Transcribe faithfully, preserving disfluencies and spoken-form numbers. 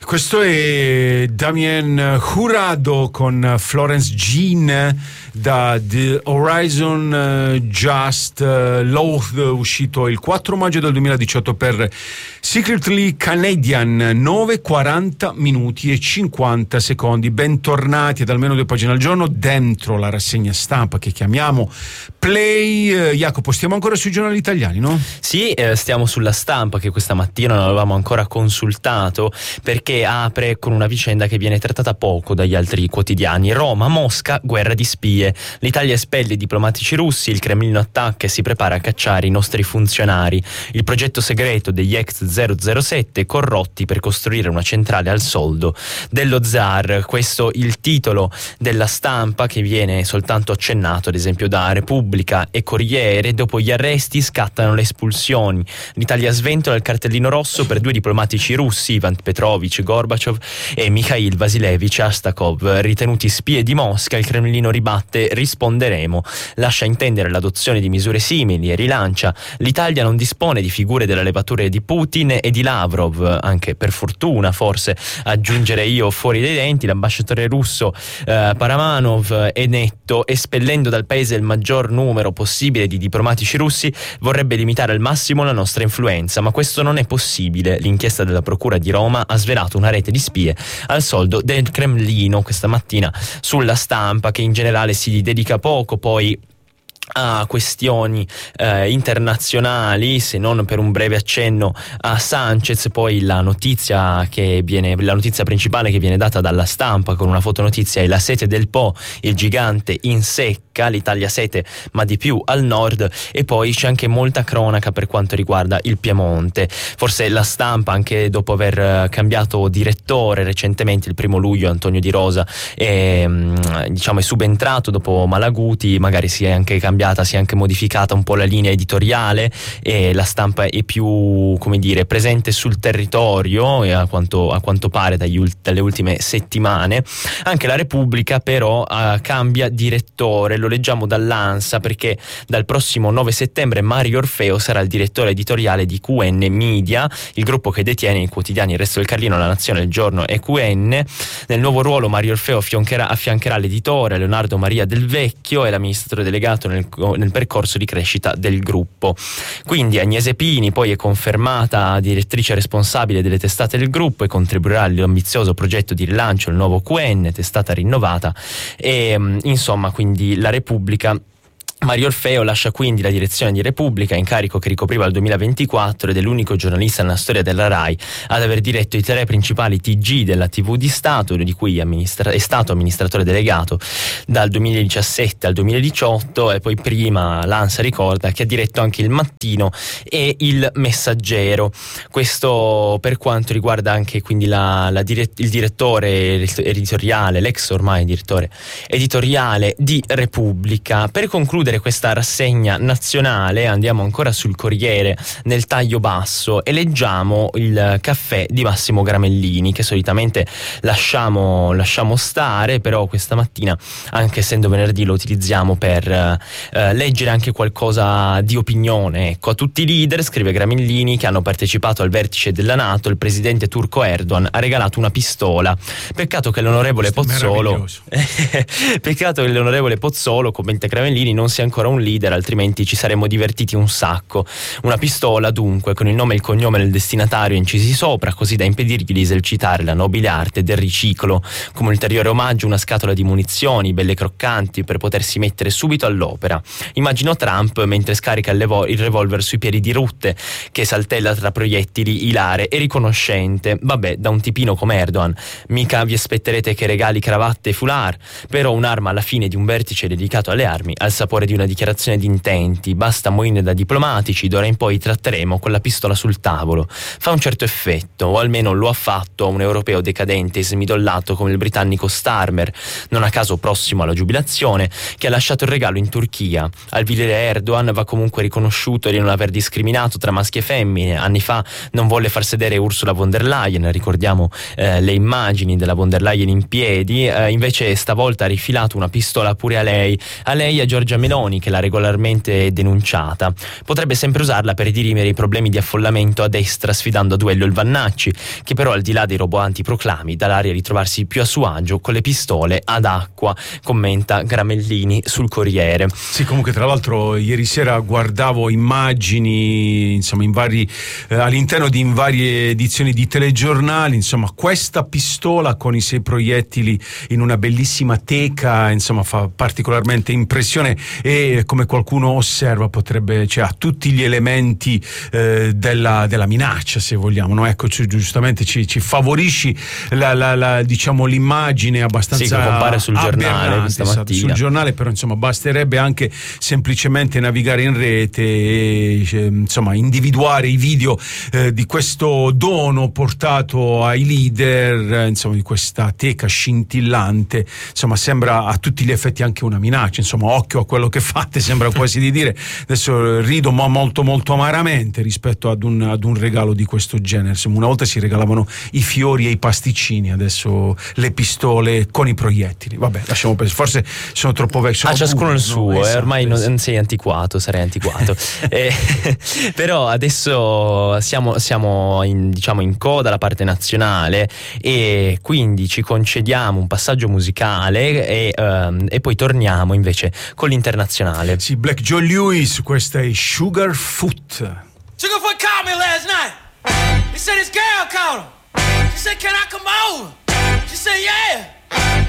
Questo è Damien Jurado con Florence Jean da The Horizon Just Loath, uscito il quattro maggio del duemiladiciotto per Secretly Canadian. Nove, quaranta minuti e cinquanta secondi. Bentornati ad almeno due pagine al giorno dentro la rassegna stampa che chiamiamo Play. eh, Jacopo, stiamo ancora sui giornali italiani, no? Sì, eh, stiamo sulla Stampa, che questa mattina non avevamo ancora consultato perché apre con una vicenda che viene trattata poco dagli altri quotidiani. Roma, Mosca, guerra di spie. L'Italia espelle i diplomatici russi, il Cremlino attacca e si prepara a cacciare i nostri funzionari. Il progetto segreto degli ex zero zero sette corrotti per costruire una centrale al soldo dello zar. Questo il titolo della Stampa, che viene soltanto accennato ad esempio da Repubblica e Corriere. Dopo gli arresti scattano le espulsioni. L'Italia sventola il cartellino rosso per due diplomatici russi, Ivan Petrovic Gorbaciov e Mikhail Vasilevich Astakov, ritenuti spie di Mosca. Il Cremlino ribatte: risponderemo. Lascia intendere l'adozione di misure simili e rilancia: l'Italia non dispone di figure della levatura di Putin e di Lavrov, anche per fortuna forse aggiungere io fuori dai denti. L'ambasciatore russo eh, Paramanov è netto: espellendo dal paese il maggior numero possibile di diplomatici russi vorrebbe limitare al massimo la nostra influenza, ma questo non è possibile. L'inchiesta della Procura di Roma ha svelato una rete di spie al soldo del Cremlino. Questa mattina sulla Stampa, che in generale si dedica poco poi a questioni eh, internazionali, se non per un breve accenno a Sanchez. Poi la notizia che viene la notizia principale che viene data dalla Stampa con una fotonotizia è la sete del Po, il gigante in secca, l'Italia sete ma di più al nord. E poi c'è anche molta cronaca per quanto riguarda il Piemonte. Forse la Stampa, anche dopo aver cambiato direttore recentemente, il primo luglio Antonio Di Rosa è, diciamo, è subentrato dopo Malaguti, magari si è anche cambiato si è anche modificata un po' la linea editoriale e la Stampa è più, come dire, presente sul territorio, e a quanto, a quanto pare dagli ult- dalle ultime settimane. Anche la Repubblica però uh, cambia direttore, lo leggiamo dall'Ansa, perché dal prossimo nove settembre Mario Orfeo sarà il direttore editoriale di Q N Media, il gruppo che detiene i quotidiani Il Resto del Carlino, La Nazione, Il Giorno e Q N. Nel nuovo ruolo Mario Orfeo affiancherà, affiancherà l'editore Leonardo Maria Del Vecchio e l'amministratore delegato nel nel percorso di crescita del gruppo. Quindi Agnese Pini poi è confermata direttrice responsabile delle testate del gruppo e contribuirà all'ambizioso progetto di rilancio Il Nuovo Q N, testata rinnovata. E insomma, quindi la Repubblica, Mario Orfeo lascia quindi la direzione di Repubblica, incarico che ricopriva al duemilaventiquattro, ed è l'unico giornalista nella storia della RAI ad aver diretto i tre principali T G della tivù di Stato, di cui amministra- è stato amministratore delegato dal duemiladiciassette al duemiladiciotto. E poi prima l'Ansa ricorda che ha diretto anche Il Mattino e Il Messaggero. Questo per quanto riguarda anche quindi la, la dirett- il direttore editoriale, l'ex ormai direttore editoriale di Repubblica. Per concludere questa rassegna nazionale andiamo ancora sul Corriere nel taglio basso e leggiamo il caffè di Massimo Gramellini, che solitamente lasciamo, lasciamo stare, però questa mattina, anche essendo venerdì, lo utilizziamo per eh, leggere anche qualcosa di opinione. Ecco, a tutti i leader, scrive Gramellini, che hanno partecipato al vertice della NATO, il presidente turco Erdogan ha regalato una pistola. Peccato che l'onorevole Pozzolo peccato che l'onorevole Pozzolo, commenta Gramellini, non sia ancora un leader, altrimenti ci saremmo divertiti un sacco. Una pistola dunque con il nome e il cognome del destinatario incisi sopra, così da impedirgli di esercitare la nobile arte del riciclo. Come ulteriore omaggio una scatola di munizioni belle croccanti per potersi mettere subito all'opera. Immagino Trump mentre scarica il, levo- il revolver sui piedi di Rutte, che saltella tra proiettili, ilare e riconoscente. Vabbè, da un tipino come Erdogan mica vi aspetterete che regali cravatte e foulard, però un'arma alla fine di un vertice dedicato alle armi al sapore di una dichiarazione di intenti. Basta moine da diplomatici, d'ora in poi tratteremo con la pistola sul tavolo. Fa un certo effetto, o almeno lo ha fatto a un europeo decadente e smidollato come il britannico Starmer, non a caso prossimo alla giubilazione, che ha lasciato il regalo in Turchia. Al vile Erdogan va comunque riconosciuto di non aver discriminato tra maschi e femmine. Anni fa non volle far sedere Ursula von der Leyen, ricordiamo eh, le immagini della von der Leyen in piedi, eh, invece stavolta ha rifilato una pistola pure a lei, a lei e a Giorgia Meloni, Meloni, che l'ha regolarmente denunciata. Potrebbe sempre usarla per dirimere i problemi di affollamento a destra, sfidando a duello il Vannacci, che però al di là dei roboanti proclami dà l'aria di trovarsi più a suo agio con le pistole ad acqua, commenta Gramellini sul Corriere. Sì, comunque tra l'altro ieri sera guardavo immagini, insomma, in vari eh, all'interno di in varie edizioni di telegiornali, insomma, questa pistola con i sei proiettili in una bellissima teca, insomma, fa particolarmente impressione e, come qualcuno osserva, potrebbe, cioè, ha tutti gli elementi eh, della, della minaccia, se vogliamo, no? Ecco, ci, giustamente ci, ci favorisci la, la, la, diciamo, l'immagine abbastanza sì, che compare sul giornale questa mattina. Esatto, sul giornale, però insomma basterebbe anche semplicemente navigare in rete e insomma individuare i video eh, di questo dono portato ai leader, eh, insomma, di questa teca scintillante. Insomma, sembra a tutti gli effetti anche una minaccia, insomma, occhio a quello che fate, sembra quasi di dire. Adesso rido ma molto molto amaramente rispetto ad un, ad un regalo di questo genere. Insomma, una volta si regalavano i fiori e i pasticcini, adesso le pistole con i proiettili. Vabbè, lasciamo pensare, forse sono troppo vecchio. A ciascuno il suo, no? Esatto, eh, ormai esatto. non sei antiquato, sarei antiquato. eh, però adesso siamo, siamo in, diciamo, in coda alla parte nazionale e quindi ci concediamo un passaggio musicale e, um, e poi torniamo invece con l'internazionale. Sì, Black Joe Lewis, questa è Sugarfoot. Sugarfoot called me last night. He said his girl called him. She said, can I come over? She said, yeah.